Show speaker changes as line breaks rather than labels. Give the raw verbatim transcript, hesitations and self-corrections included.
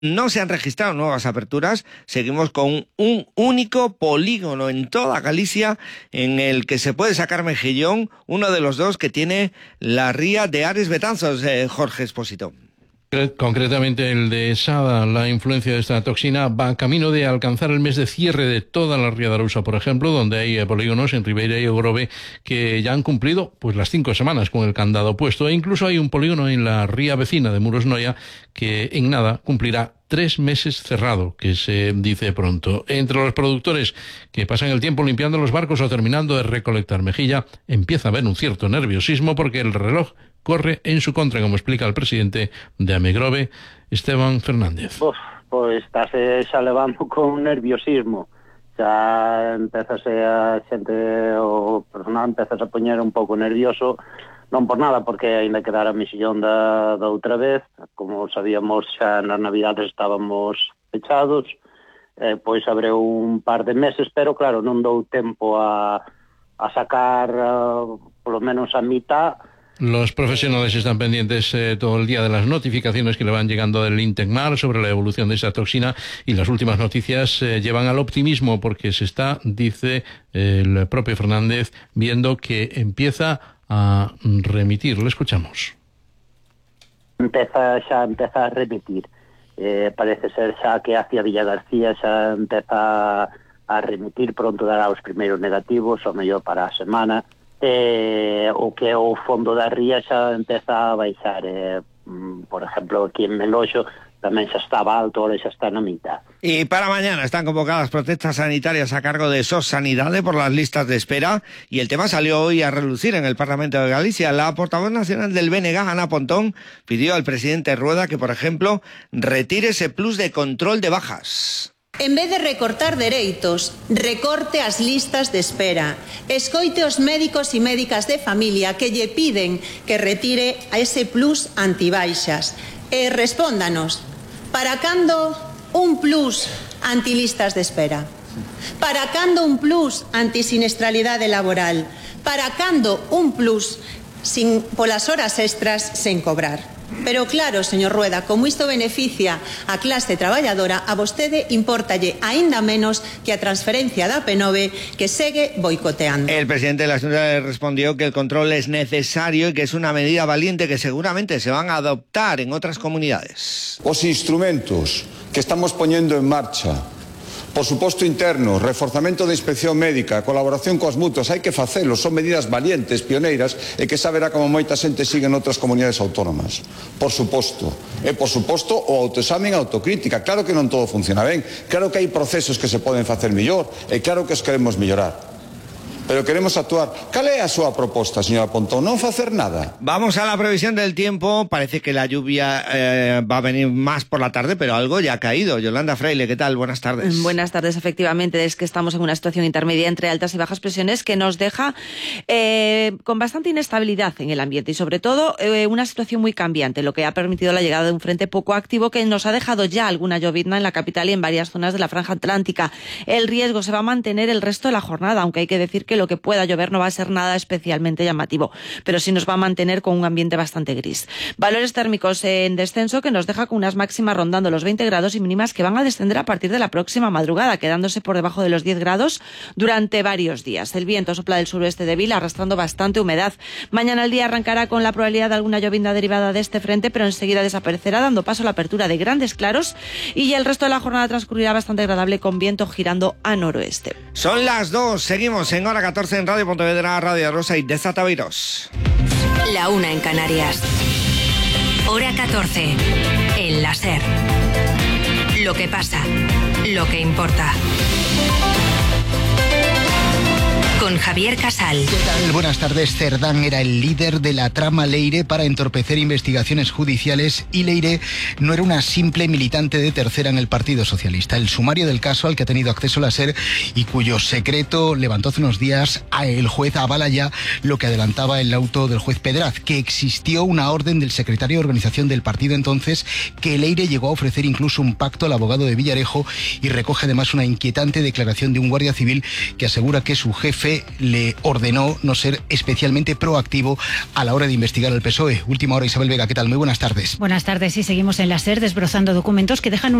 no se han registrado nuevas aperturas. Seguimos con un único polígono en toda Galicia en el que se puede sacar mejillón, uno de los dos que tiene la ría de Ares Betanzos, eh, Jorge Expósito.
Concretamente el de Sada. La influencia de esta toxina va camino de alcanzar el mes de cierre de toda la ría de Arousa, por ejemplo, donde hay polígonos en Ribeira y Ogrove que ya han cumplido pues las cinco semanas con el candado puesto, e incluso hay un polígono en la ría vecina de Muros Noia que en nada cumplirá tres meses cerrado, que se dice pronto. Entre los productores que pasan el tiempo limpiando los barcos o terminando de recolectar mejilla, empieza a haber un cierto nerviosismo porque el reloj corre en su contra, como explica el presidente de Amegrove, Esteban Fernández.
Uf, pois estáse xa levando con nerviosismo. Xa empezase a xente, o personal empezase a poñer un pouco nervioso, non por nada, porque ainda quedara mexillón da, da outra vez. Como sabíamos, xa nas Navidades estábamos pechados, eh, pois abreu un par de meses, pero claro, non dou tempo a, a sacar uh, polo menos a mitad.
Los profesionales están pendientes eh, todo el día de las notificaciones que le van llegando del Intecmar sobre la evolución de esta toxina, y las últimas noticias eh, llevan al optimismo porque se está, dice eh, el propio Fernández, viendo que empieza a remitir. Lo escuchamos.
Empeza xa empeza a remitir. Eh, parece ser xa que hacia Villa García xa empeza a remitir, pronto dará os primeiros negativos, o mellor para a semana. Eh, o que o fondo da ría xa empeza a baixar, eh, por exemplo aquí en Meloxo tamén xa estaba alto, ahora xa está na mitad.
Y para mañana están convocadas protestas sanitarias a cargo de SOS Sanidade por las listas de espera, y el tema salió hoy a relucir en el Parlamento de Galicia. La portavoz nacional del B N G, Ana Pontón, pidió al presidente Rueda que, por ejemplo, retire ese plus de control de bajas.
En vez de recortar dereitos, recorte as listas de espera. Escoite os médicos e médicas de familia que lle piden que retire a ese plus antibaixas. E respóndanos, para cando un plus antilistas de espera? Para cando un plus antisinestralidade laboral? Para cando un plus sin polas horas extras sen cobrar? Pero claro, señor Rueda, como isto beneficia a clase traballadora, a vostede impórtalle aínda menos que a transferencia da P nove que segue boicoteando.
El presidente de la Xunta respondió que el control es necesario y que es una medida valiente que seguramente se van a adoptar en otras comunidades.
Os instrumentos que estamos poñendo en marcha, por suposto interno, reforzamento da inspección médica, colaboración coas mutuas, hai que facelo, son medidas valientes, pioneiras, e que xa verá como moita xente sigue en outras comunidades autónomas. Por suposto. E por suposto o autoexame e autocrítica. Claro que non todo funciona ben, claro que hai procesos que se poden facer mellor, e claro que os queremos mellorar. Pero queremos actuar. ¿Cal é a súa proposta, señora Pontón? Non facer nada.
Vamos a la previsión del tiempo. Parece que la lluvia eh, va a venir más por la tarde, pero algo ya ha caído. Yolanda Fraile, ¿qué tal? Buenas tardes.
Buenas tardes, efectivamente. Es que estamos en una situación intermedia entre altas y bajas presiones que nos deja eh, con bastante inestabilidad en el ambiente y sobre todo eh, una situación muy cambiante, lo que ha permitido la llegada de un frente poco activo que nos ha dejado ya alguna llovizna en la capital y en varias zonas de la franja atlántica. El riesgo se va a mantener el resto de la jornada, aunque hay que decir que lo que pueda llover no va a ser nada especialmente llamativo, pero sí nos va a mantener con un ambiente bastante gris. Valores térmicos en descenso que nos deja con unas máximas rondando los veinte grados y mínimas que van a descender a partir de la próxima madrugada, quedándose por debajo de los diez grados durante varios días. El viento sopla del suroeste débil, arrastrando bastante humedad. Mañana el día arrancará con la probabilidad de alguna llovizna derivada de este frente, pero enseguida desaparecerá, dando paso a la apertura de grandes claros, y el resto de la jornada transcurrirá bastante agradable con viento girando a noroeste.
Son las dos, seguimos en hora catorce en Radio Pontevedra, Radio Rosa y Desataviros.
La una en Canarias. Hora catorce en la SER. Lo que pasa, lo que importa. Con Javier Casal.
¿Qué tal? Buenas tardes. Cerdán era el líder de la trama Leire para entorpecer investigaciones judiciales, y Leire no era una simple militante de tercera en el Partido Socialista. El sumario del caso al que ha tenido acceso la SER y cuyo secreto levantó hace unos días el juez avala ya lo que adelantaba el auto del juez Pedraz, que existió una orden del secretario de organización del partido entonces, que Leire llegó a ofrecer incluso un pacto al abogado de Villarejo, y recoge además una inquietante declaración de un guardia civil que asegura que su jefe siempre le ordenó no ser especialmente proactivo a la hora de investigar al P S O E. Última hora, Isabel Vega, ¿qué tal? Muy buenas tardes.
Buenas tardes, y seguimos en la SER desbrozando documentos que dejan un